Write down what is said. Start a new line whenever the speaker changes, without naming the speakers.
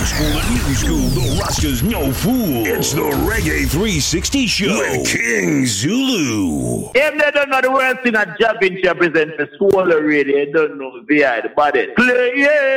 school and new school, the Rastas no fool. It's the Reggae 360 Show with King Zulu.
If they don't know the worst thing at Javinci presents the Soul Radio, they don't know VI, the body. Play, yeah.